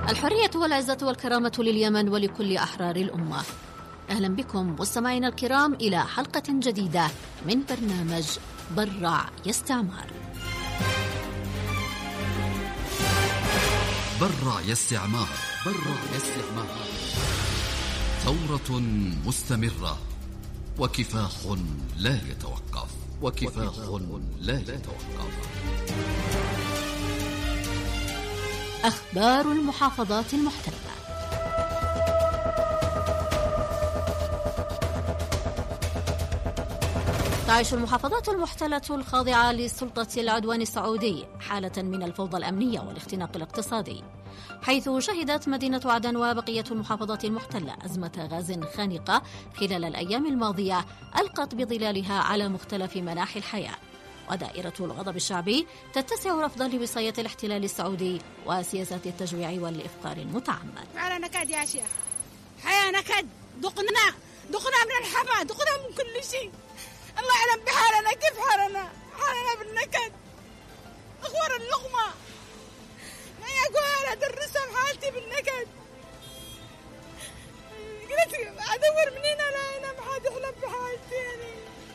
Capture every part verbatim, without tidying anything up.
الحرية والعزة والكرامة لليمن ولكل أحرار الأمة. أهلا بكم مستمعينا الكرام إلى حلقة جديدة من برنامج برع يستعمار. برع يستعمار، برع يستعمار، ثورة مستمرة وكفاح لا يتوقف، وكفاح لا يتوقف. أخبار المحافظات المحتلة. تعيش المحافظات المحتلة الخاضعة لسلطة العدوان السعودي حالة من الفوضى الأمنية والاختناق الاقتصادي، حيث شهدت مدينة عدن وبقية المحافظات المحتلة أزمة غاز خانقة خلال الأيام الماضية ألقت بظلالها على مختلف مناحي الحياة، ودائرة الغضب الشعبي تتسع رفضا لوصاية الاحتلال السعودي وسياسات التجويع والإفقار المتعمد. على نكد يا شيخ، حياة نكد، دقنا دقنا من الحما، دقنا من كل شيء. الله يعلم بحالنا، كيف حالنا حالنا بالنكد، اخوار اللقمة ما يقول ادرسهم حالتي بالنكد. قلت ادور منين انا هنا ما حد يحلم بحالتي يعني.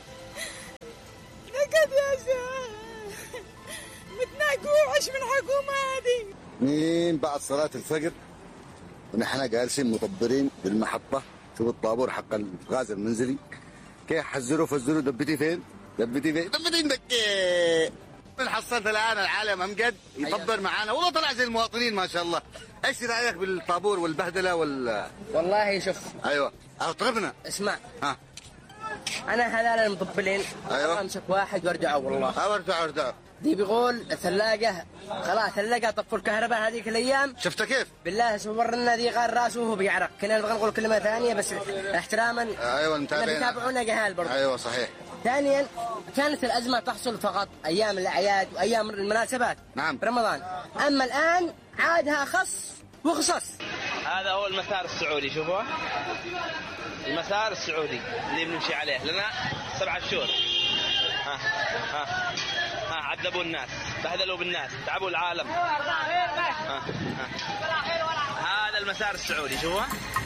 نكد يا شيخ، متناقوش من حكومة هذه. مين بعد صلاة الفجر ونحن جالسين مطبرين بالمحطة في الطابور حق الغاز المنزلي، كيف حزروا فزروا دبتي فين؟ دبتي فين؟ دبتي عندك. من حصلت الآن العالم أمجد يطبر معانا، والله طلع زي المواطنين ما شاء الله. إيش رأيك بالطابور والبهدلة وال؟ والله شوف. أيوة أطربنا. اسمع. ها. أنا هذول المطبلين. أيوة. أمسك واحد وارجعوا والله. أه ارجعوا ارجعوا. دي بيقول الثلاجة خلاص ثلاجة طفوا الكهرباء هذيك الأيام. شفت كيف؟ بالله صور لنا ذي غار راسه وهو بيعرق، كنا نبغى نقول كلمة ثانية بس احتراما. أيوة متابعين. بيتابعونا جهال برضه. أيوة صحيح. ثانيا كانت الأزمة تحصل فقط أيام الأعياد وأيام المناسبات. نعم. رمضان. أما الآن عادها خص وخصص. هذا هو المسار السعودي، شوفوا المسار السعودي اللي بنمشي عليه لنا سبعة شهور. ها ها ها عذبوا الناس، بهدلوا بالناس، تعبوا العالم. ها ها. هذا المسار السعودي، شوفوا.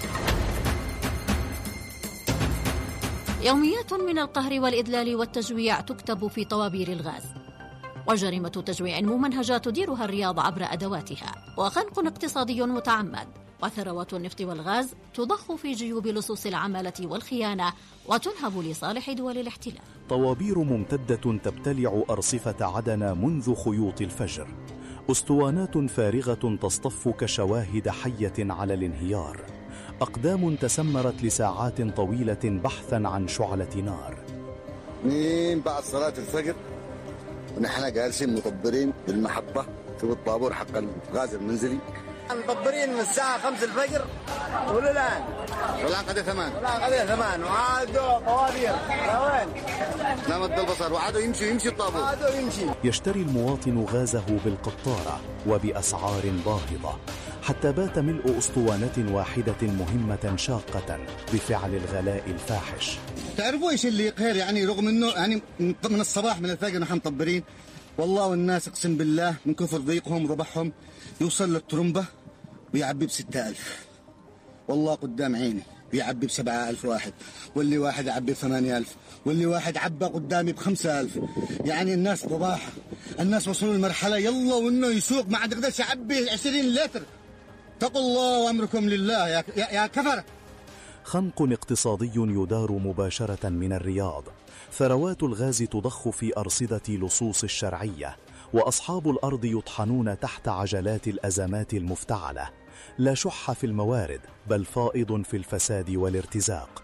يوميات من القهر والإذلال والتجويع تكتب في طوابير الغاز، وجريمة تجويع ممنهجة تديرها الرياض عبر أدواتها، وخنق اقتصادي متعمد، وثروات النفط والغاز تضخ في جيوب لصوص العمالة والخيانة وتنهب لصالح دول الاحتلال. طوابير ممتدة تبتلع أرصفة عدن منذ خيوط الفجر، أسطوانات فارغة تصطف كشواهد حية على الانهيار، أقدام تسمرت لساعات طويلة بحثا عن شعلة نار. مين بعد صلاة الفجر ونحن جالسين مطبرين بالمحطة في الطابور حق الغاز المنزلي، مطبرين من الساعة خمسة الفجر ولا الآن؟ والآن قضية ثمان. والآن قضية ثمان وعادوا طوابير لوين؟ لا مد البصر وعادوا يمشي يمشي الطابور. عادوا يمشي. يشتري المواطن غازه بالقطارة وبأسعار باهظة، حتى بات ملء أسطوانة واحدة مهمة شاقة بفعل الغلاء الفاحش. تعرفوا إيش اللي يقهر يعني؟ رغم إنه يعني من الصباح من الفجر نحن مطبرين، والله والناس اقسم بالله من كثر ضيقهم وضبحهم يوصل للترمبة ويعبي بستة ألف، والله قدام عيني بيعبي بسبعة ألف واحد، واللي واحد يعبي بثمانية ألف، واللي واحد عبى قدامي بخمسة ألف. يعني الناس ضباحة، الناس وصلوا لمرحلة يلا وإنه يسوق ما عاد يقدرش يعبي عشرين لتر. اتقوا الله وأمركم لله يا, يا, يا كفر. خنق اقتصادي يدار مباشرة من الرياض، ثروات الغاز تضخ في أرصدة لصوص الشرعية، وأصحاب الأرض يطحنون تحت عجلات الأزمات المفتعلة. لا شح في الموارد بل فائض في الفساد والارتزاق.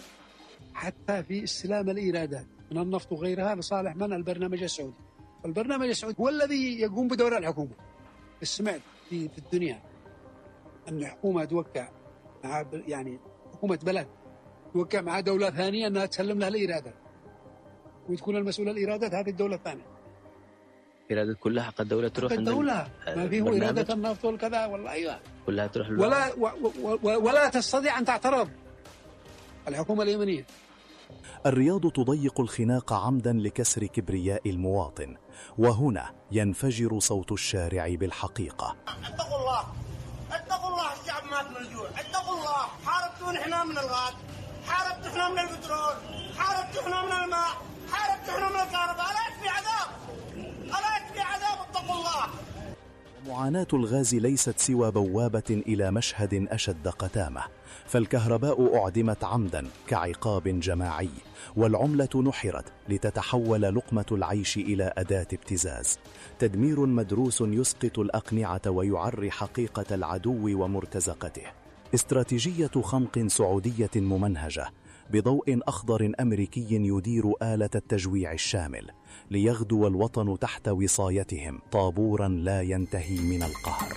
حتى في استلام الإيرادات من النفط وغيرها لصالح من؟ البرنامج السعودي. البرنامج السعودي هو الذي يقوم بدور الحكومة. سمعت في الدنيا أن حكومة توقع مع يعني حكومة بلد توقع مع دولة ثانية أنها تسلم لها الإيرادات وتكون المسؤول الإيرادات هذه الدولة الثانية. إيرادات كلها حق الدولة تروح حق الدولة، ما فيه إيرادات النفط والكذا والله أيوة كلها تروح ولا و و ولا تستطيع أن تعترض الحكومة اليمنية. الرياض تضيق الخناق عمدا لكسر كبرياء المواطن، وهنا ينفجر صوت الشارع بالحقيقة. اتقوا الله اتقوا الله الشعب مات من الجوع، اتقوا الله. حاربتونا احنا من الغاز، حاربتوا احنا من البترول، حاربتوا احنا من الماء، حاربتوا احنا من الكهرباء. ألا يكفي عذاب؟ ألا يكفي عذاب؟ اتقوا الله. معاناة الغاز ليست سوى بوابة إلى مشهد أشد قتامة، فالكهرباء أعدمت عمدا كعقاب جماعي، والعملة نحرت لتتحول لقمة العيش إلى أداة ابتزاز. تدمير مدروس يسقط الأقنعة ويعري حقيقة العدو ومرتزقته. استراتيجية خنق سعودية ممنهجة بضوء أخضر أمريكي يدير آلة التجويع الشامل، ليغدو الوطن تحت وصايتهم طابورا لا ينتهي من القهر.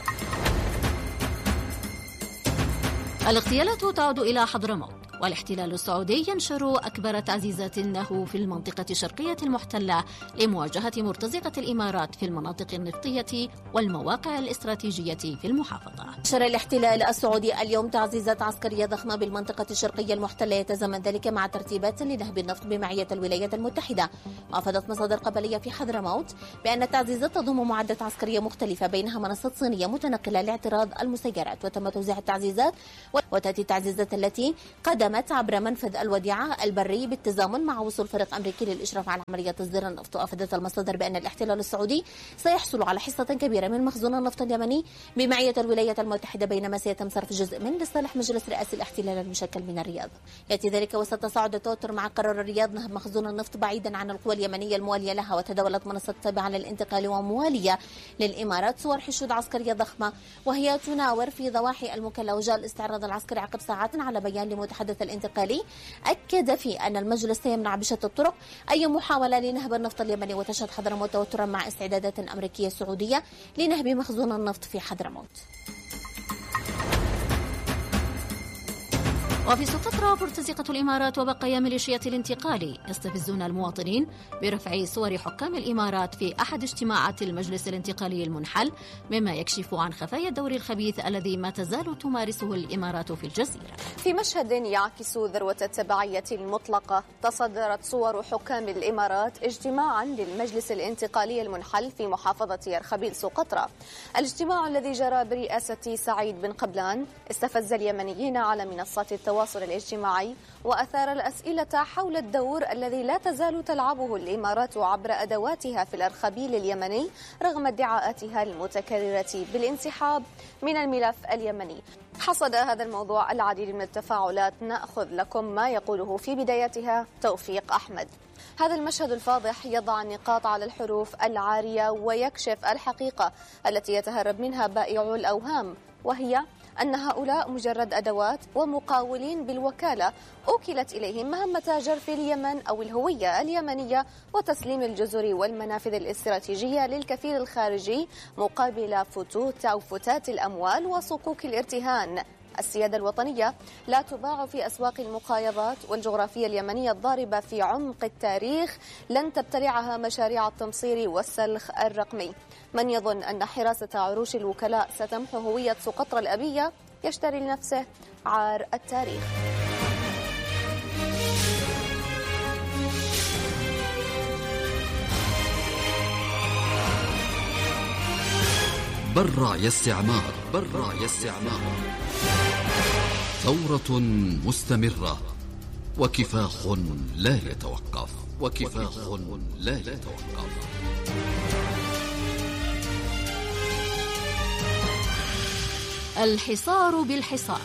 الاغتيالات تعود إلى حضرموت، والاحتلال السعودي ينشر أكبر تعزيزات له في المنطقة الشرقية المحتلة لمواجهة مرتزقة الإمارات في المناطق النفطية والمواقع الاستراتيجية في المحافظة. نشر الاحتلال السعودي اليوم تعزيزات عسكرية ضخمة بالمنطقة الشرقية المحتلة، يتزامن ذلك مع ترتيبات لنهب النفط بمعية الولايات المتحدة. وأفادت مصادر قبلية في حضرموت بأن التعزيزات تضم معدات عسكرية مختلفة، بينها منصات صينية متنقلة لاعتراض المسيرات. وتم توزيع التعزيزات، وتأتي التعزيزات التي قدمت عبر منفذ الوديعة البري بالتزامن مع وصول فريق أمريكي للإشراف على عملية تصدير النفط. وأفادت المصادر بأن الاحتلال السعودي سيحصل على حصة كبيرة من مخزون النفط اليمني بمعية الولايات المتحدة، بينما سيتم صرف جزء من لصالح مجلس رئاسي الاحتلال المشكل من الرياض. يأتي ذلك وسط تصاعد التوتر مع قرار الرياض نهب مخزون النفط بعيدا عن القوى اليمنية الموالية لها. وتداولت منصات تابعة للانتقال وموالية للإمارات صور حشود عسكرية ضخمة وهي تناور في ضواحي المكلا. وجاء الاستعراض العسكري عقب ساعات على بيان لمتحدث الانتقالي أكد فيه أن المجلس سيمنع بشتى الطرق أي محاولة لنهب النفط اليمني. وتشهد حضرموت توترا مع استعدادات أمريكية سعودية لنهب مخزون النفط في حضرموت. وفي سقطرى مرتزقة الإمارات وبقايا ميليشيات الانتقال يستفزون المواطنين برفع صور حكام الإمارات في أحد اجتماعات المجلس الانتقالي المنحل، مما يكشف عن خفايا الدور الخبيث الذي ما تزال تمارسه الإمارات في الجزيرة. في مشهد يعكس ذروة التبعية المطلقة، تصدرت صور حكام الإمارات اجتماعا للمجلس الانتقالي المنحل في محافظة أرخبيل سقطرى. الاجتماع الذي جرى برئاسة سعيد بن قبلان استفز اليمنيين على منصات التواصل الاجتماعي، وأثار الأسئلة حول الدور الذي لا تزال تلعبه الإمارات عبر أدواتها في الأرخبيل اليمني رغم ادعاءاتها المتكررة بالانسحاب من الملف اليمني. حصد هذا الموضوع العديد من التفاعلات، نأخذ لكم ما يقوله في بدايتها توفيق أحمد. هذا المشهد الفاضح يضع النقاط على الحروف العارية ويكشف الحقيقة التي يتهرب منها بائعو الأوهام، وهي أن هؤلاء مجرد أدوات ومقاولين بالوكالة أوكلت إليهم مهمة جرف اليمن أو الهوية اليمنية وتسليم الجزر والمنافذ الاستراتيجية للكفيل الخارجي مقابل فتوت أو فتات الأموال وصكوك الارتهان. السيادة الوطنية لا تباع في أسواق المقايضات، والجغرافيا اليمنية الضاربة في عمق التاريخ لن تبتلعها مشاريع التمصير والسلخ الرقمي. من يظن أن حراسة عروش الوكلاء ستمحو هوية سقطرى الأبية يشتري لنفسه عار التاريخ. برع يا استعمار، برع يا استعمار. ثورة مستمرة وكفاح لا يتوقف، وكفاح لا يتوقف. الحصار بالحصار.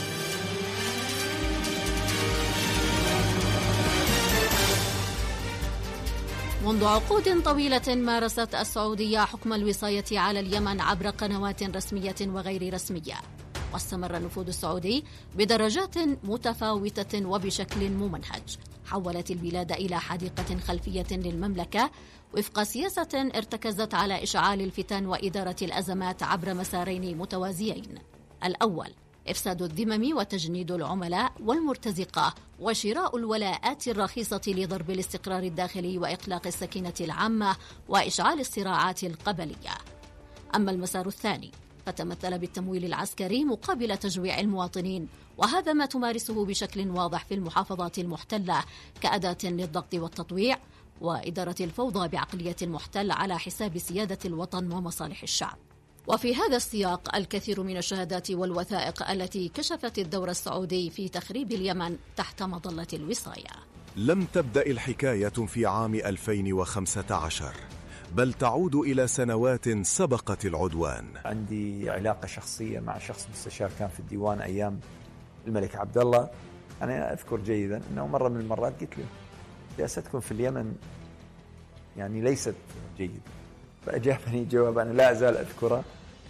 منذ عقود طويلة مارست السعودية حكم الوصاية على اليمن عبر قنوات رسمية وغير رسمية، واستمر النفوذ السعودي بدرجات متفاوتة وبشكل ممنهج. حولت البلاد إلى حديقة خلفية للمملكة وفق سياسة ارتكزت على إشعال الفتن وإدارة الأزمات عبر مسارين متوازيين: الأول إفساد الذمم وتجنيد العملاء والمرتزقة وشراء الولاءات الرخيصة لضرب الاستقرار الداخلي وإقلاق السكينة العامة وإشعال الصراعات القبلية. أما المسار الثاني فتمثل بالتمويل العسكري مقابل تجويع المواطنين، وهذا ما تمارسه بشكل واضح في المحافظات المحتلة كأداة للضغط والتطويع وإدارة الفوضى بعقلية المحتل على حساب سيادة الوطن ومصالح الشعب. وفي هذا السياق الكثير من الشهادات والوثائق التي كشفت الدور السعودي في تخريب اليمن تحت مظلة الوصاية. لم تبدأ الحكاية في عام ألفين وخمسة عشر، بل تعود إلى سنوات سبقت العدوان. عندي علاقة شخصية مع شخص مستشار كان في الديوان أيام الملك عبد الله. أنا أذكر جيدا أنه مرة من المرات قلت له سياستكم في اليمن يعني ليست جيدة، فأجابني جواب أنا لا أزال أذكره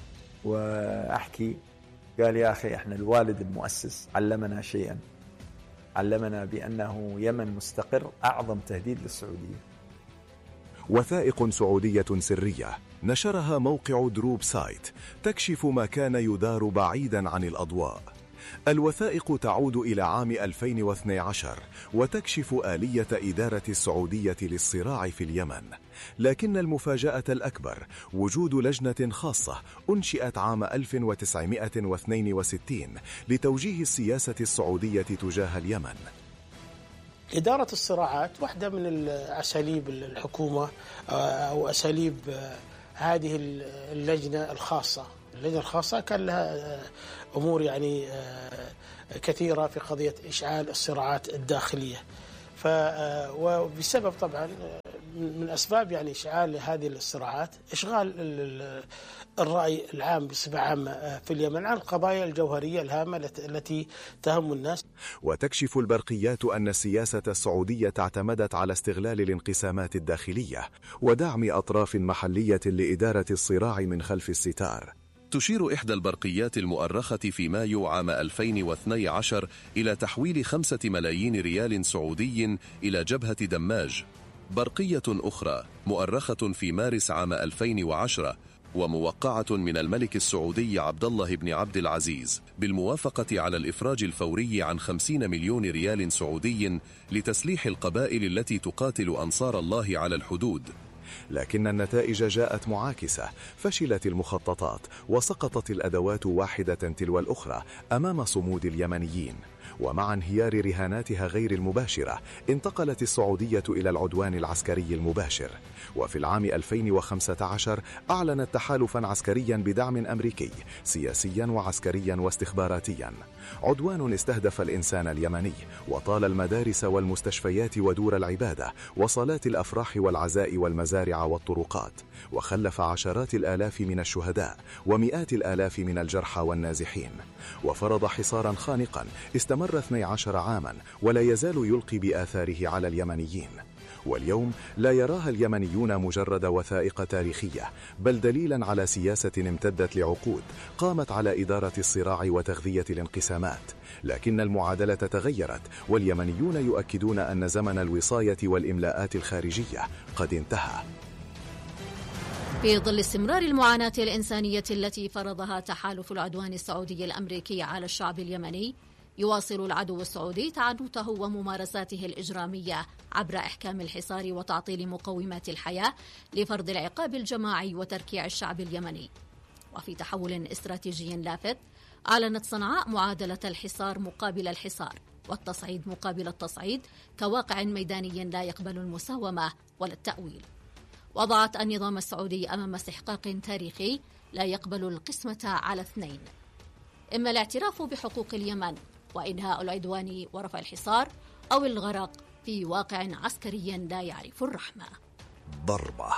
وأحكي. قال يا أخي إحنا الوالد المؤسس علمنا شيئا، علمنا بأنه يمن مستقر أعظم تهديد للسعودية. وثائق سعودية سرية نشرها موقع دروب سايت تكشف ما كان يدار بعيدا عن الأضواء. الوثائق تعود إلى عام ألفين واثني عشر وتكشف آلية إدارة السعودية للصراع في اليمن، لكن المفاجأة الأكبر وجود لجنة خاصة أنشئت عام ألف وتسعمائة واثنين وستين لتوجيه السياسة السعودية تجاه اليمن. إدارة الصراعات واحدة من أساليب الحكومة أو أساليب هذه اللجنة الخاصة. اللجنة الخاصة كان لها أمور يعني كثيرة في قضية إشعال الصراعات الداخلية، ف وبسبب طبعا من أسباب يعني إشعال هذه الصراعات إشغال الرأي العام بصفة عامة في اليمن عن القضايا الجوهرية الهامة التي تهم الناس. وتكشف البرقيات أن السياسة السعودية اعتمدت على استغلال الانقسامات الداخلية ودعم أطراف محلية لإدارة الصراع من خلف الستار. تشير إحدى البرقيات المؤرخة في مايو عام ألفين واثني عشر إلى تحويل خمسة ملايين ريال سعودي إلى جبهة دماج. برقية أخرى مؤرخة في مارس عام ألفين وعشرة وموقعة من الملك السعودي عبد الله بن عبد العزيز بالموافقة على الإفراج الفوري عن خمسين مليون ريال سعودي لتسليح القبائل التي تقاتل أنصار الله على الحدود. لكن النتائج جاءت معاكسة، فشلت المخططات وسقطت الأدوات واحدة تلو الأخرى أمام صمود اليمنيين. ومع انهيار رهاناتها غير المباشرة انتقلت السعودية إلى العدوان العسكري المباشر. وفي العام ألفين وخمسة عشر أعلنت تحالفا عسكريا بدعم أمريكي سياسيا وعسكريا واستخباراتيا، عدوان استهدف الإنسان اليمني وطال المدارس والمستشفيات ودور العبادة وصالات الأفراح والعزاء والمزارع والطرقات، وخلف عشرات الآلاف من الشهداء ومئات الآلاف من الجرحى والنازحين، وفرض حصارا خانقا استمر اثني عشر عاما ولا يزال يلقي بآثاره على اليمنيين. واليوم لا يراها اليمنيون مجرد وثائق تاريخية، بل دليلا على سياسة امتدت لعقود قامت على إدارة الصراع وتغذية الانقسامات. لكن المعادلة تغيرت، واليمنيون يؤكدون أن زمن الوصاية والإملاءات الخارجية قد انتهى. في ظل استمرار المعاناة الإنسانية التي فرضها تحالف العدوان السعودي الأمريكي على الشعب اليمني، يواصل العدو السعودي تعنته وممارساته الإجرامية عبر إحكام الحصار وتعطيل مقومات الحياة لفرض العقاب الجماعي وتركيع الشعب اليمني. وفي تحول استراتيجي لافت، أعلنت صنعاء معادلة الحصار مقابل الحصار والتصعيد مقابل التصعيد كواقع ميداني لا يقبل المساومة ولا التأويل. وضعت النظام السعودي أمام استحقاق تاريخي لا يقبل القسمة على اثنين، إما الاعتراف بحقوق اليمن وإنهاء العدوان ورفع الحصار، أو الغرق في واقع عسكري لا يعرف الرحمة. ضربة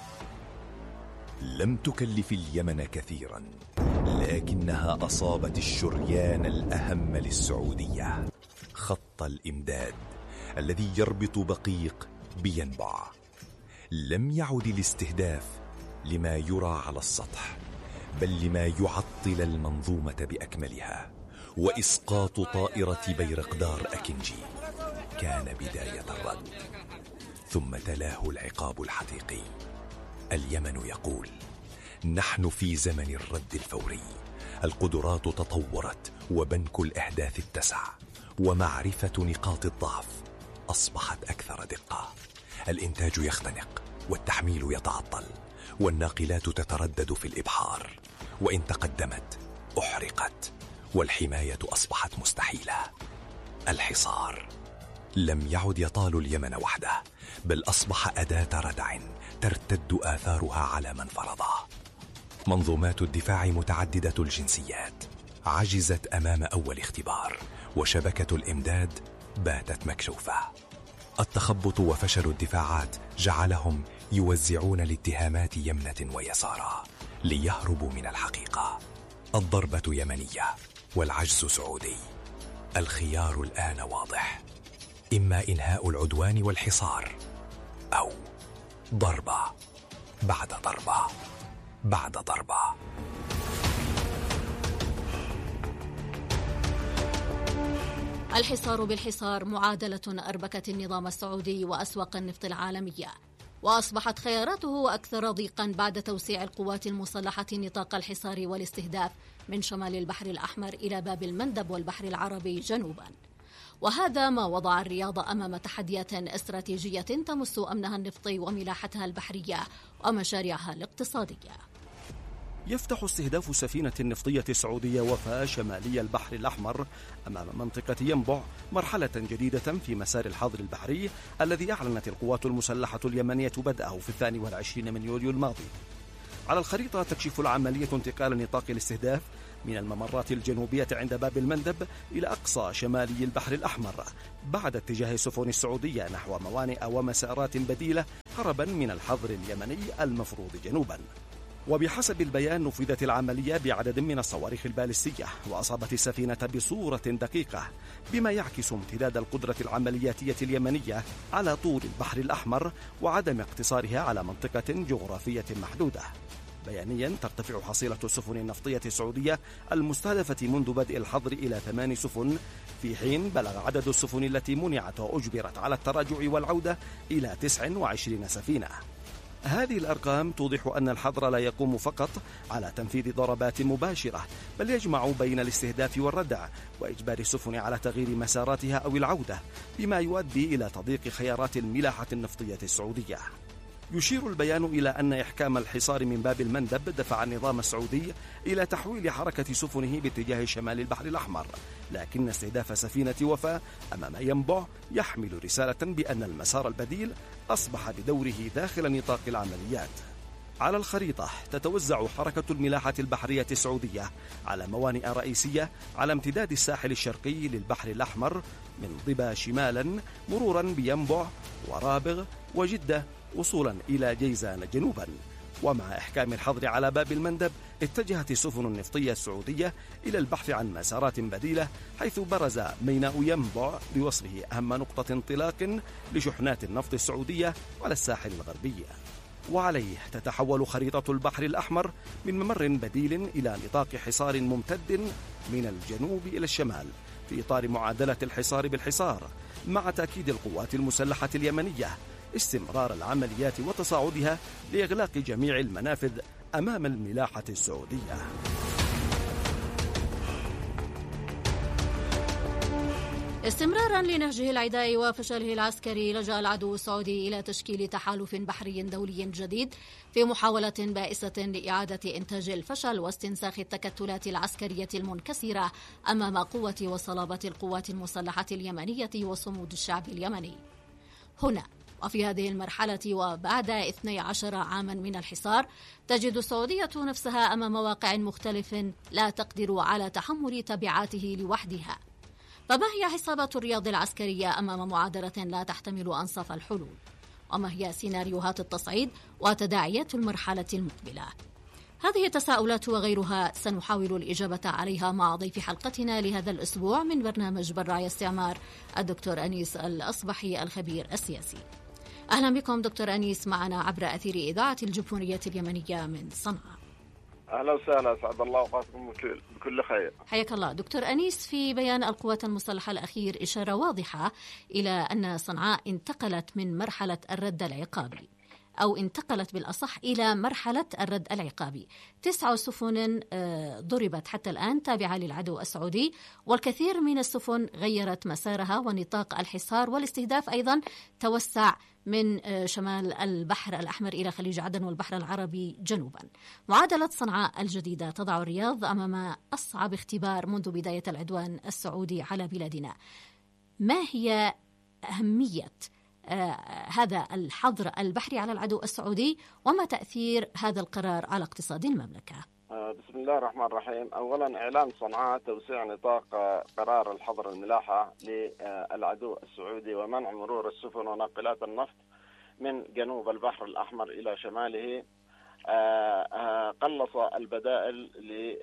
لم تكلف اليمن كثيرا، لكنها أصابت الشريان الأهم للسعودية، خط الإمداد الذي يربط بقيق بينبع. لم يعد الاستهداف لما يرى على السطح، بل لما يعطل المنظومة بأكملها. وإسقاط طائرة بيرقدار أكنجي كان بداية الرد، ثم تلاه العقاب الحقيقي. اليمن يقول: نحن في زمن الرد الفوري. القدرات تطورت وبنك الأحداث اتسع، ومعرفة نقاط الضعف أصبحت أكثر دقة. الإنتاج يختنق والتحميل يتعطل، والناقلات تتردد في الإبحار، وإن تقدمت أحرقت، والحماية أصبحت مستحيلة. الحصار لم يعد يطال اليمن وحده، بل أصبح أداة ردع ترتد آثارها على من فرضه. منظومات الدفاع متعددة الجنسيات عجزت أمام أول اختبار، وشبكة الإمداد باتت مكشوفة. التخبط وفشل الدفاعات جعلهم يوزعون الاتهامات يمنة ويسارا ليهربوا من الحقيقة. الضربة يمنية والعجز سعودي. الخيار الآن واضح: إما إنهاء العدوان والحصار، أو ضربة بعد ضربة بعد ضربة. الحصار بالحصار معادلة أربكت النظام السعودي وأسواق النفط العالمية، وأصبحت خياراته أكثر ضيقا بعد توسيع القوات المسلحة نطاق الحصار والاستهداف من شمال البحر الأحمر إلى باب المندب والبحر العربي جنوبا. وهذا ما وضع الرياض أمام تحديات استراتيجية تمس أمنها النفطي وملاحتها البحرية ومشاريعها الاقتصادية. يفتح استهداف سفينة نفطية سعودية وفاء شمالي البحر الأحمر أمام منطقة ينبع مرحلة جديدة في مسار الحظر البحري الذي أعلنت القوات المسلحة اليمنية بدءه في الثاني والعشرين من يوليو الماضي. على الخريطة تكشف العملية انتقال نطاق الاستهداف من الممرات الجنوبية عند باب المندب إلى أقصى شمالي البحر الأحمر بعد اتجاه السفن السعودية نحو موانئ ومسارات بديلة هربا من الحظر اليمني المفروض جنوبا. وبحسب البيان نفذت العملية بعدد من الصواريخ البالستية وأصابت السفينة بصورة دقيقة، بما يعكس امتداد القدرة العملياتية اليمنية على طول البحر الأحمر وعدم اقتصارها على منطقة جغرافية محدودة. بيانيا ترتفع حصيلة السفن النفطية السعودية المستهدفة منذ بدء الحظر إلى ثمان سفن، في حين بلغ عدد السفن التي منعت وأجبرت على التراجع والعودة إلى تسع وعشرين سفينة. هذه الأرقام توضح أن الحظر لا يقوم فقط على تنفيذ ضربات مباشرة، بل يجمع بين الاستهداف والردع وإجبار السفن على تغيير مساراتها أو العودة، بما يؤدي إلى تضييق خيارات الملاحة النفطية السعودية. يشير البيان إلى أن إحكام الحصار من باب المندب دفع النظام السعودي إلى تحويل حركة سفنه باتجاه شمال البحر الأحمر، لكن استهداف سفينة وفاء أمام ينبع يحمل رسالة بأن المسار البديل أصبح بدوره داخل نطاق العمليات. على الخريطة تتوزع حركة الملاحة البحرية السعودية على موانئ رئيسية على امتداد الساحل الشرقي للبحر الأحمر من ضبا شمالا مرورا بينبع ورابغ وجدة وصولا إلى جيزان جنوبا. ومع إحكام الحظر على باب المندب اتجهت السفن النفطية السعودية إلى البحث عن مسارات بديلة، حيث برز ميناء ينبع بوصفه أهم نقطة انطلاق لشحنات النفط السعودية على الساحل الغربي. وعليه تتحول خريطة البحر الأحمر من ممر بديل إلى نطاق حصار ممتد من الجنوب إلى الشمال في إطار معادلة الحصار بالحصار، مع تأكيد القوات المسلحة اليمنية استمرار العمليات وتصاعدها لإغلاق جميع المنافذ أمام الملاحة السعودية. استمرارا لنهجه العدائي وفشله العسكري، لجأ العدو السعودي إلى تشكيل تحالف بحري دولي جديد في محاولة بائسة لإعادة إنتاج الفشل واستنساخ التكتلات العسكرية المنكسرة أمام قوة وصلابة القوات المسلحة اليمنية وصمود الشعب اليمني. هنا وفي هذه المرحلة وبعد اثني عشر عاما من الحصار، تجد السعودية نفسها أمام واقع مختلف لا تقدر على تحمل تبعاته لوحدها. فما هي حسابات الرياض العسكرية أمام معادلة لا تحتمل أنصاف الحلول؟ وما هي سيناريوهات التصعيد وتداعيات المرحلة المقبلة؟ هذه التساؤلات وغيرها سنحاول الإجابة عليها مع ضيف حلقتنا لهذا الأسبوع من برنامج بالرعاية استعمار، الدكتور أنيس الأصبحي الخبير السياسي. أهلا بكم دكتور أنيس معنا عبر أثير إذاعة الجمهورية اليمنية من صنعاء. أهلا وسهلا، أسعد الله أوقاتكم بكل خير. حياك الله دكتور أنيس. في بيان القوات المسلحة الأخير إشارة واضحة إلى أن صنعاء انتقلت من مرحلة الرد العقابي، أو انتقلت بالأصح إلى مرحلة الرد العقابي. تسع سفن ضربت حتى الآن تابعة للعدو السعودي، والكثير من السفن غيرت مسارها، ونطاق الحصار والاستهداف أيضا توسع من شمال البحر الأحمر إلى خليج عدن والبحر العربي جنوبا. معادلة صنعاء الجديدة تضع الرياض أمام أصعب اختبار منذ بداية العدوان السعودي على بلادنا. ما هي أهمية هذا الحظر البحري على العدو السعودي، وما تأثير هذا القرار على اقتصاد المملكة؟ بسم الله الرحمن الرحيم. أولا إعلان صنعاء توسيع نطاق قرار الحظر الملاحة للعدو السعودي ومنع مرور السفن وناقلات النفط من جنوب البحر الأحمر إلى شماله قلص البدائل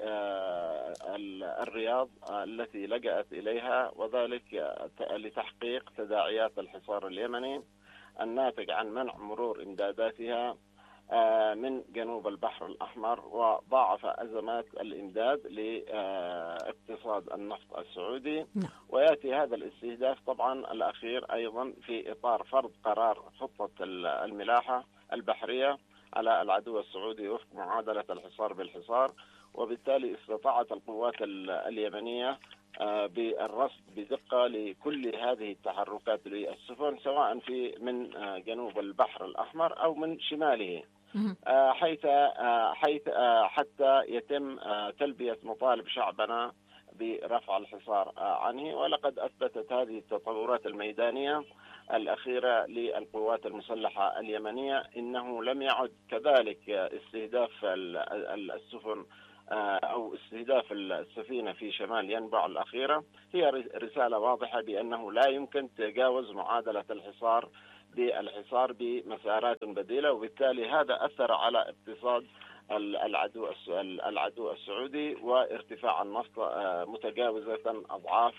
للرياض التي لجأت إليها، وذلك لتحقيق تداعيات الحصار اليمني الناتج عن منع مرور إمداداتها من جنوب البحر الأحمر، وضاعف أزمات الإمداد لاقتصاد النفط السعودي. ويأتي هذا الاستهداف طبعا الأخير أيضا في إطار فرض قرار خطة الملاحة البحرية على العدو السعودي وفق معادلة الحصار بالحصار، وبالتالي استطاعت القوات اليمنية بالرصد بدقة لكل هذه التحركات للسفن سواء في من جنوب البحر الأحمر أو من شماله، حيث حيث حتى يتم تلبية مطالب شعبنا برفع الحصار عنه. ولقد أثبتت هذه التطورات الميدانية الأخيرة للقوات المسلحة اليمنية إنه لم يعد كذلك استهداف السفن أو استهداف السفينة في شمال ينبع الأخيرة هي رسالة واضحة بأنه لا يمكن تجاوز معادلة الحصار بالحصار بمسارات بديلة، وبالتالي هذا أثر على اقتصاد العدو العدو السعودي وارتفاع النفط متجاوزة أضعاف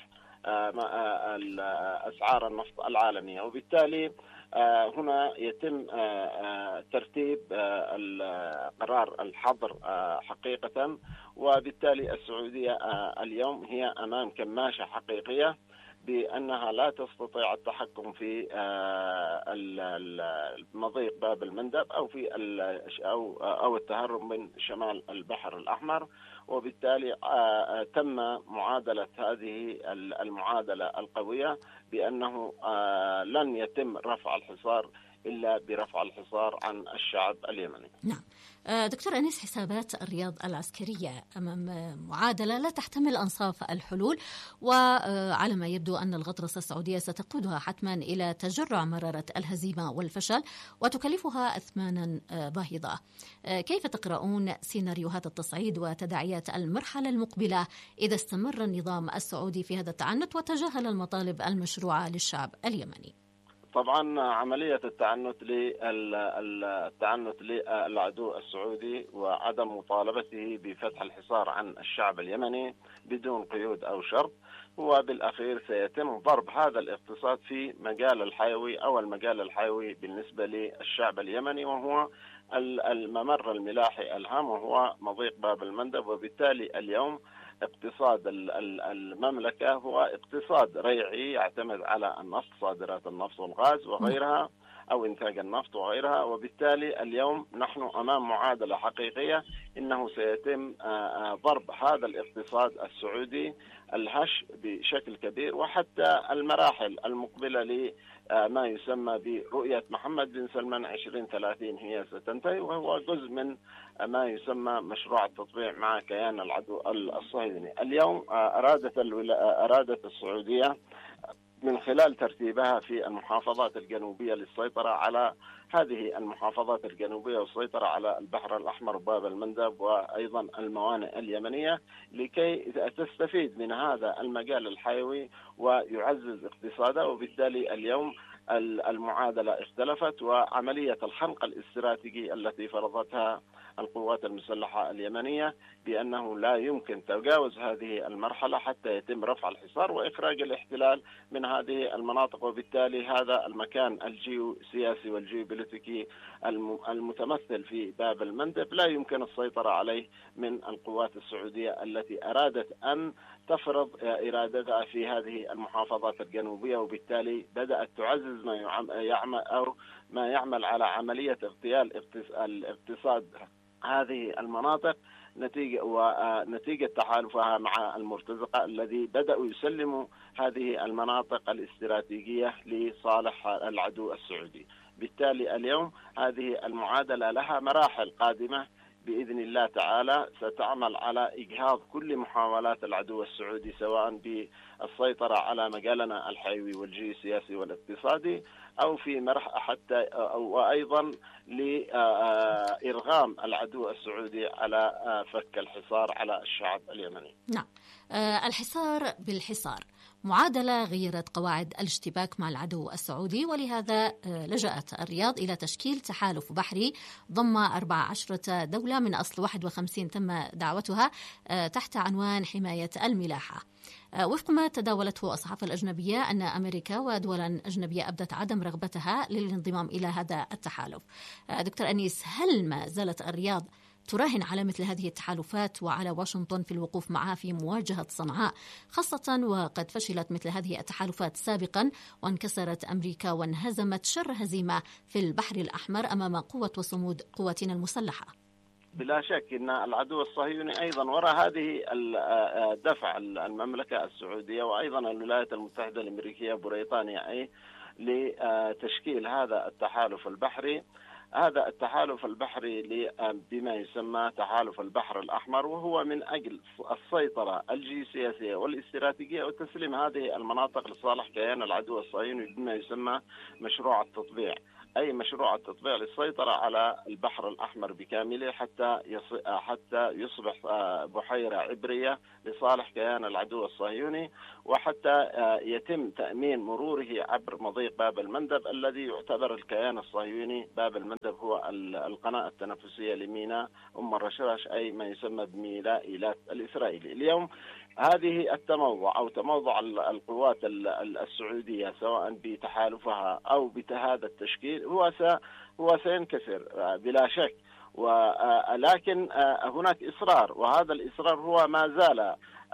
أسعار النفط العالمية. وبالتالي هنا يتم ترتيب قرار الحظر حقيقة، وبالتالي السعودية اليوم هي أمام كماشة حقيقية بأنها لا تستطيع التحكم في مضيق باب المندب أو في أو أو التهرب من شمال البحر الأحمر. وبالتالي تم معادلة هذه المعادلة القوية بأنه لن يتم رفع الحصار إلا برفع الحصار عن الشعب اليمني. نعم دكتور أنيس، حسابات الرياض العسكرية أمام معادلة لا تحتمل أنصاف الحلول، وعلى ما يبدو أن الغطرسة السعودية ستقودها حتما إلى تجرع مرارة الهزيمة والفشل وتكلفها أثمانا باهظة. كيف تقرؤون سيناريوهات التصعيد وتداعيات المرحلة المقبلة إذا استمر النظام السعودي في هذا التعنت وتجاهل المطالب المشروعة للشعب اليمني؟ طبعا عملية التعنت للتعنت للعدو السعودي وعدم مطالبته بفتح الحصار عن الشعب اليمني بدون قيود أو شرط، وبالأخير سيتم ضرب هذا الاقتصاد في مجال الحيوي أو المجال الحيوي بالنسبة للشعب اليمني، وهو الممر الملاحي الهام وهو مضيق باب المندب. وبالتالي اليوم اقتصاد المملكة هو اقتصاد ريعي يعتمد على النفط، صادرات النفط والغاز وغيرها أو إنتاج النفط وغيرها. وبالتالي اليوم نحن أمام معادلة حقيقية إنه سيتم ضرب هذا الاقتصاد السعودي الهش بشكل كبير، وحتى المراحل المقبلة لما يسمى برؤية محمد بن سلمان عشرين ثلاثين هي ستنتهي، وهو جزء من ما يسمى مشروع التطبيع مع كيان العدو الصهيوني. اليوم أرادت أرادت السعودية من خلال ترتيبها في المحافظات الجنوبية للسيطرة على هذه المحافظات الجنوبية والسيطرة على البحر الأحمر وباب المندب وأيضا الموانئ اليمنية لكي تستفيد من هذا المجال الحيوي ويعزز اقتصاده. وبالتالي اليوم المعادلة اختلفت، وعملية الخنق الاستراتيجي التي فرضتها القوات المسلحة اليمنية بأنه لا يمكن تجاوز هذه المرحلة حتى يتم رفع الحصار وإخراج الاحتلال من هذه المناطق. وبالتالي هذا المكان الجيوسياسي والجيوبوليتيكي المتمثل في باب المندب لا يمكن السيطرة عليه من القوات السعودية التي أرادت أن تفرض إرادتها في هذه المحافظات الجنوبية، وبالتالي بدأت تعزز ما يعمل أو ما يعمل على عملية اغتيال الاقتصاد هذه المناطق نتيجة ونتيجة تحالفها مع المرتزقة الذي بدأوا يسلموا هذه المناطق الاستراتيجية لصالح العدو السعودي. بالتالي اليوم هذه المعادلة لها مراحل قادمة بإذن الله تعالى ستعمل على إجهاض كل محاولات العدو السعودي، سواء بالسيطرة على مجالنا الحيوي والجيوسياسي والاقتصادي، أو في مرح حتى أو أيضا لإرغام العدو السعودي على فك الحصار على الشعب اليمني. نعم، الحصار بالحصار معادلة غيرت قواعد الاشتباك مع العدو السعودي، ولهذا لجأت الرياض إلى تشكيل تحالف بحري ضم أربع عشرة دولة من أصل واحد وخمسين تم دعوتها تحت عنوان حماية الملاحة. وفق ما تداولته الصحافة الأجنبية أن أمريكا ودولا أجنبية أبدت عدم رغبتها للانضمام إلى هذا التحالف. دكتور أنيس، هل ما زالت الرياض تراهن على مثل هذه التحالفات وعلى واشنطن في الوقوف معها في مواجهة صنعاء، خاصة وقد فشلت مثل هذه التحالفات سابقا وانكسرت أمريكا وانهزمت شر هزيمة في البحر الأحمر أمام قوة وصمود قواتنا المسلحة؟ بلا شك أن العدو الصهيوني أيضا وراء هذه الدفع المملكة السعودية وأيضا الولايات المتحدة الأمريكية وبريطانيا أي لتشكيل هذا التحالف البحري. هذا التحالف البحري بما يسمى تحالف البحر الأحمر، وهو من أجل السيطرة الجيوسياسية والاستراتيجية وتسليم هذه المناطق لصالح كيان العدو الصهيوني بما يسمى مشروع التطبيع، أي مشروع التطبيع للسيطرة على البحر الأحمر بكامله حتى حتى يصبح بحيرة عبرية لصالح كيان العدو الصهيوني، وحتى يتم تأمين مروره عبر مضيق باب المندب الذي يعتبر الكيان الصهيوني باب المندب هو القناة التنفسية لميناء أم الرشاش، أي ما يسمى بميناء إيلات الإسرائيلي. اليوم هذه التموضع أو تموضع القوات السعودية سواء بتحالفها أو بهذا التشكيل هو هو سينكسر بلا شك، ولكن هناك إصرار، وهذا الإصرار هو ما زال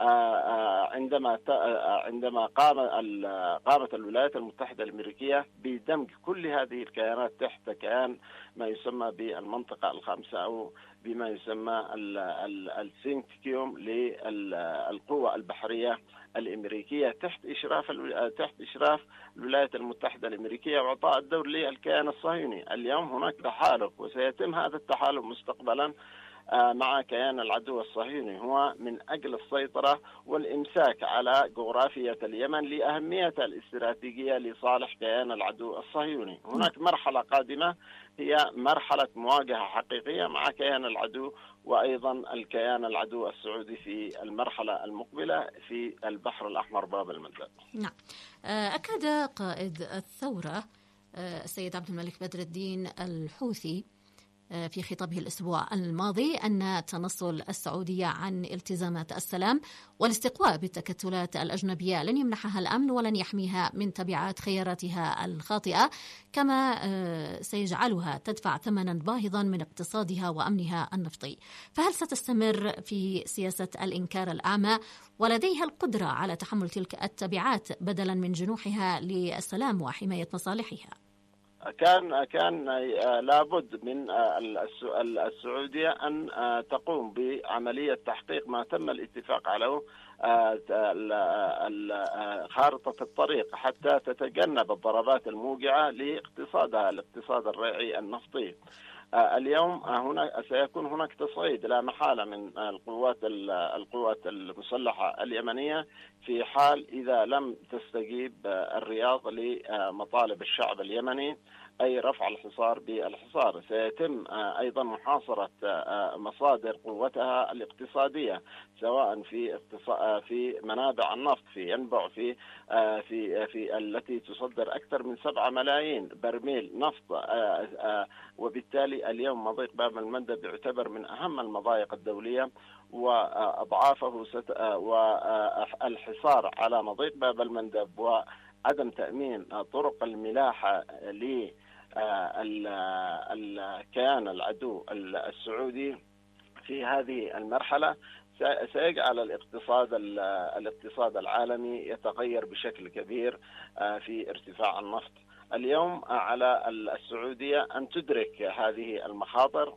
عندما عندما قام قامت الولايات المتحدة الأمريكية بدمج كل هذه الكيانات تحت كيان ما يسمى بالمنطقة الخامسة أو بما يسمى السينكيوم للقوة البحرية الأمريكية تحت إشراف تحت إشراف الولايات المتحدة الأمريكية وإعطاء الدور للكيان الصهيوني. اليوم هناك تحالف وسيتم هذا التحالف مستقبلا مع كيان العدو الصهيوني، هو من أجل السيطرة والإمساك على جغرافية اليمن لأهميتها الاستراتيجية لصالح كيان العدو الصهيوني. هناك مرحلة قادمة هي مرحلة مواجهة حقيقية مع كيان العدو وأيضا الكيان العدو السعودي في المرحلة المقبلة في البحر الأحمر باب المندب. نعم، أكد قائد الثورة السيد عبد الملك بدر الدين الحوثي في خطابه الأسبوع الماضي أن تنصل السعودية عن التزامات السلام والاستقواء بالتكتلات الأجنبية لن يمنحها الأمن ولن يحميها من تبعات خياراتها الخاطئة، كما سيجعلها تدفع ثمنا باهظا من اقتصادها وأمنها النفطي. فهل ستستمر في سياسة الإنكار الأعمى ولديها القدرة على تحمل تلك التبعات بدلا من جنوحها للسلام وحماية مصالحها؟ كان كان لابد من السعودية أن تقوم بعملية تحقيق ما تم الاتفاق عليه خارطة الطريق حتى تتجنب الضربات الموجعة لاقتصادها الاقتصاد الريعي النفطي. اليوم هنا سيكون هناك تصعيد لا محالة من القوات القوات المسلحة اليمنية في حال إذا لم تستجيب الرياض لمطالب الشعب اليمني، أي رفع الحصار بالحصار. سيتم أيضا محاصرة مصادر قوتها الاقتصادية سواء في في منابع النفط في ينبع في في في التي تصدر أكثر من سبعة ملايين برميل نفط، وبالتالي اليوم مضيق باب المندب يعتبر من أهم المضايق الدولية وأضعافه ست... والحصار على مضيق باب المندب وعدم تأمين طرق الملاحة للكيان العدو السعودي في هذه المرحلة سيجعل الاقتصاد الاقتصاد العالمي يتغير بشكل كبير في ارتفاع النفط. اليوم على السعودية أن تدرك هذه المخاطر،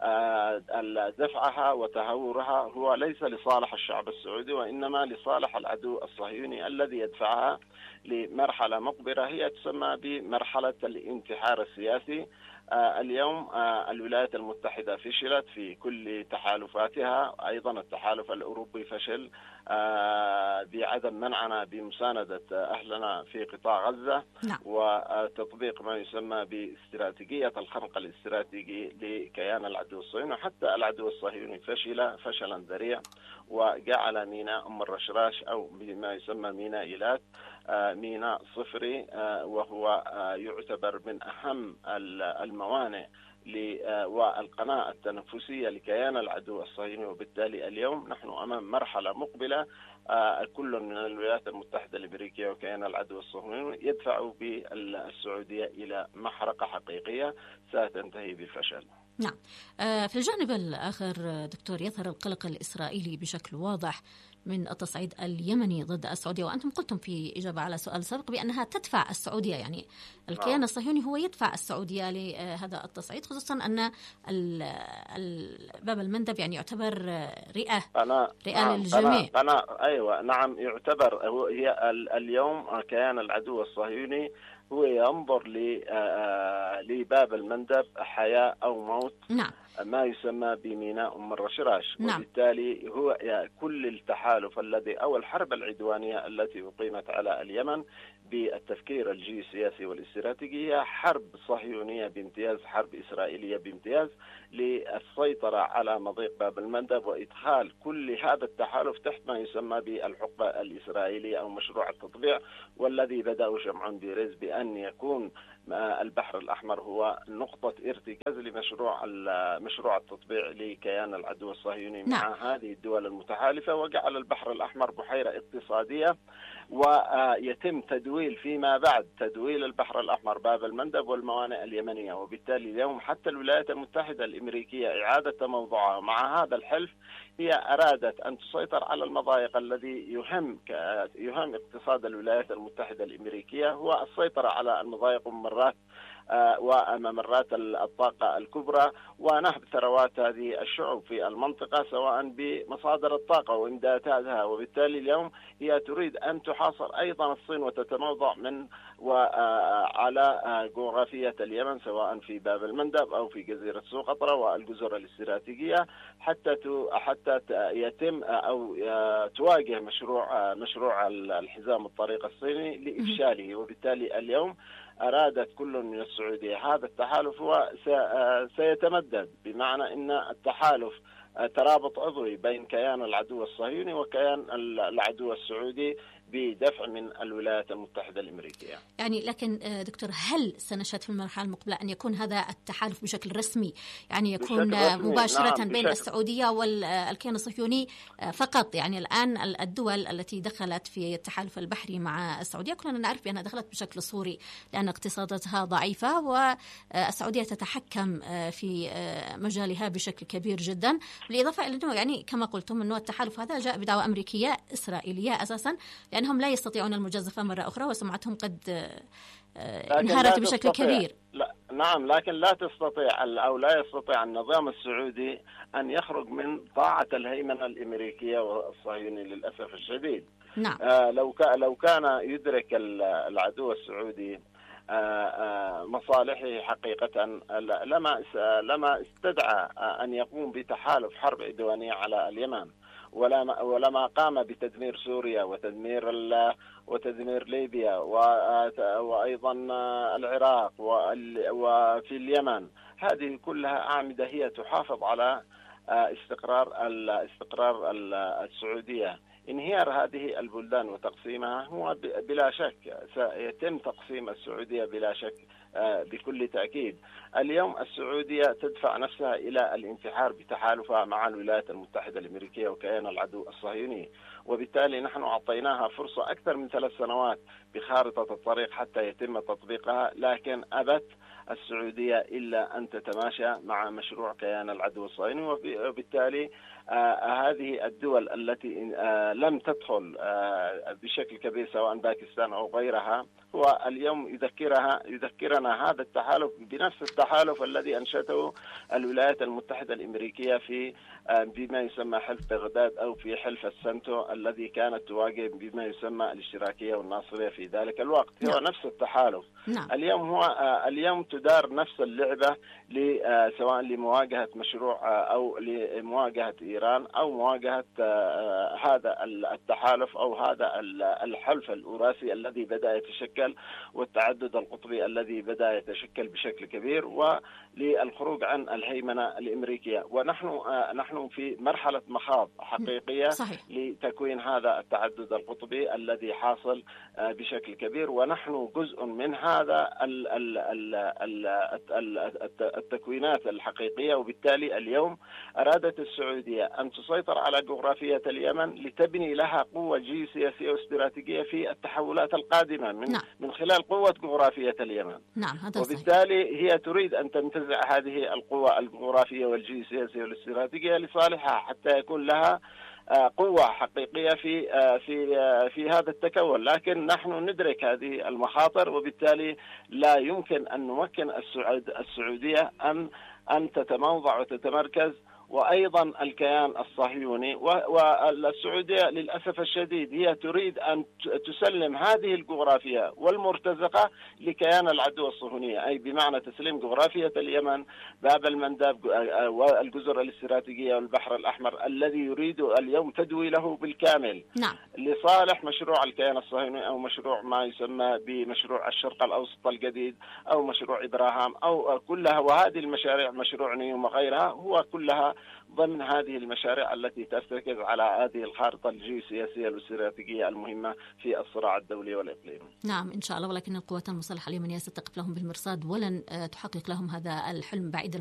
دفعها وتهورها هو ليس لصالح الشعب السعودي وإنما لصالح العدو الصهيوني الذي يدفعها لمرحلة مقبرة هي تسمى بمرحلة الانتحار السياسي، اليوم الولايات المتحدة فشلت في كل تحالفاتها، أيضا التحالف الأوروبي فشل بعدم منعنا بمساندة أهلنا في قطاع غزة. نعم. وتطبيق ما يسمى باستراتيجية الخنق الاستراتيجي لكيان العدو الصهيوني. وحتى العدو الصهيوني فشل فشلا ذريع وجعل ميناء أم الرشراش أو بما يسمى ميناء إيلات ميناء صفري، وهو يعتبر من أهم الموانئ والقناة التنفسية لكيان العدو الصهيوني. وبالتالي اليوم نحن أمام مرحلة مقبلة، كل من الولايات المتحدة الأمريكية وكيان العدو الصهيوني يدفع بالسعودية إلى محرقة حقيقية ستنتهي بالفشل. نعم. في الجانب الآخر دكتور، يظهر القلق الإسرائيلي بشكل واضح من التصعيد اليمني ضد السعودية، وأنتم قلتم في إجابة على سؤال سابق بأنها تدفع السعودية، يعني الكيان الصهيوني هو يدفع السعودية لهذا التصعيد، خصوصا أن باب المندب يعني يعتبر رئة أنا رئة نعم للجميع. أنا, أنا أيوة نعم يعتبر هو هي اليوم كيان العدو الصهيوني هو ينظر لباب المندب حياة أو موت. نعم. ما يسمى بميناء أم الرشراش. نعم. وبالتالي هو كل التحالف الذي أو الحرب العدوانية التي أقيمت على اليمن بالتفكير الجيوسياسي والاستراتيجي هي حرب صهيونية بامتياز، حرب إسرائيلية بامتياز للسيطرة على مضيق باب المندب وإدخال كل هذا التحالف تحت ما يسمى بالحقبة الإسرائيلية أو مشروع التطبيع، والذي بدأ شمعون بيريز بأن يكون البحر الأحمر هو نقطة ارتكاز لمشروع مشروع التطبيع لكيان العدو الصهيوني. نعم. مع هذه الدول المتحالفة، وجعل البحر الأحمر بحيرة اقتصادية، ويتم تدويل فيما بعد تدويل البحر الأحمر باب المندب والموانئ اليمنية. وبالتالي اليوم حتى الولايات المتحدة الأمريكية إعادة تموضعها مع هذا الحلف هي أرادت أن تسيطر على المضايق الذي يهم يهم اقتصاد الولايات المتحدة الأمريكية، هو السيطرة على المضايق وممرات وممرات الطاقة الكبرى ونهب ثروات هذه الشعوب في المنطقة سواء بمصادر الطاقة وإمداداتها. وبالتالي اليوم هي تريد أن تحاصر أيضا الصين وتتموضع من وعلى جغرافية اليمن سواء في باب المندب أو في جزيرة سقطرى والجزر الاستراتيجية حتى حتى يتم أو تواجه مشروع مشروع الحزام الطريق الصيني لإفشاله. وبالتالي اليوم أرادت كل من السعودية هذا التحالف هو سيتمدد، بمعنى أن التحالف ترابط عضوي بين كيان العدو الصهيوني وكيان العدو السعودي بدفع من الولايات المتحدة الأمريكية. يعني لكن دكتور، هل سنشهد في المرحلة المقبلة أن يكون هذا التحالف بشكل رسمي، يعني يكون مباشرة نعم بين السعودية والكيان الصهيوني فقط؟ يعني الآن الدول التي دخلت في التحالف البحري مع السعودية كلنا نعرف بأنها دخلت بشكل صوري لأن اقتصاداتها ضعيفة، والسعودية تتحكم في مجالها بشكل كبير جدا، بالإضافة إلى أنه يعني كما قلتم أنه التحالف هذا جاء بدعوة أمريكية إسرائيلية أساسا، لأنهم لا يستطيعون المجازفة مرة أخرى وسمعتهم قد انهارت بشكل كبير. لا نعم، لكن لا تستطيع أو لا يستطيع النظام السعودي أن يخرج من طاعة الهيمنة الأمريكية والصهيوني للأسف الشديد. نعم. آه لو لو كان يدرك العدو السعودي مصالحه حقيقة لما لما استدعى أن يقوم بتحالف حرب عدوانية على اليمن، ولما ولما قام بتدمير سوريا وتدمير وتدمير ليبيا وأيضا العراق وفي اليمن. هذه كلها أعمدة هي تحافظ على استقرار الاستقرار السعودية. انهيار هذه البلدان وتقسيمها هو بلا شك سيتم تقسيم السعودية بلا شك بكل تأكيد. اليوم السعودية تدفع نفسها إلى الانتحار بتحالفها مع الولايات المتحدة الأمريكية وكيان العدو الصهيوني، وبالتالي نحن أعطيناها فرصة أكثر من ثلاث سنوات بخارطة الطريق حتى يتم تطبيقها، لكن أبت السعودية إلا أن تتماشى مع مشروع كيان العدو الصهيوني. وبالتالي آه هذه الدول التي آه لم تدخل آه بشكل كبير سواء باكستان أو غيرها، هو اليوم يذكرها يذكرنا هذا التحالف بنفس التحالف الذي أنشأته الولايات المتحدة الأمريكية في آه بما يسمى حلف بغداد أو في حلف السنتو الذي كانت تواجه بما يسمى الاشتراكية والناصرية في ذلك الوقت. هو نعم. نفس التحالف. نعم. اليوم هو آه اليوم تدار نفس اللعبة آه سواء لمواجهة مشروع آه أو لمواجهة إيران أو مواجهة آه هذا التحالف أو هذا الحلف الأوراسي الذي بدأ يتشكل والتعدد القطبي الذي بدأ يتشكل بشكل كبير، وللخروج عن الهيمنة الأمريكية. ونحن آه نحن في مرحلة مخاض حقيقية صحيح. لتكوين هذا التعدد القطبي الذي حاصل آه بشكل كبير، ونحن جزء من هذا ال ال ال ال التكوينات الحقيقية. وبالتالي اليوم أرادت السعودية أن تسيطر على جغرافية اليمن لتبني لها قوة جيوسياسية واستراتيجية في التحولات القادمة من نعم. من خلال قوة جغرافية اليمن. نعم هذا وبالتالي صحيح. هي تريد أن تنتزع هذه القوة الجغرافية والجيوسياسية والاستراتيجية لصالحها حتى يكون لها قوة حقيقية في في في هذا التكون. لكن نحن ندرك هذه المخاطر، وبالتالي لا يمكن أن نمكن السعود السعودية أن أن تتموضع وتتمركز، وأيضا الكيان الصهيوني. والسعودية للأسف الشديد هي تريد أن تسلم هذه الجغرافيا والمرتزقة لكيان العدو الصهيوني، أي بمعنى تسليم جغرافية اليمن، باب المندب والجزر الاستراتيجية والبحر الأحمر الذي يريد اليوم تدويله بالكامل نعم. لصالح مشروع الكيان الصهيوني أو مشروع ما يسمى بمشروع الشرق الأوسط الجديد أو مشروع إبراهام أو كلها. وهذه المشاريع مشروع نيوم وغيرها هو كلها ضمن هذه المشاريع التي ترتكز على هذه الخارطة الجيوسياسية والاستراتيجية المهمة في الصراع الدولي والإقليمي. نعم إن شاء الله، ولكن القوات المسلحة اليمنية ستقف لهم بالمرصاد ولن تحقق لهم هذا الحلم بعيدا